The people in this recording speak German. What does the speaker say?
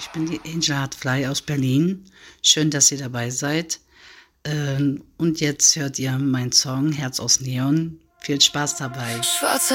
Ich bin die Angel Hartfly aus Berlin. Schön, dass ihr dabei seid. Und jetzt hört ihr meinen Song Herz aus Neon. Viel Spaß dabei. Schwarze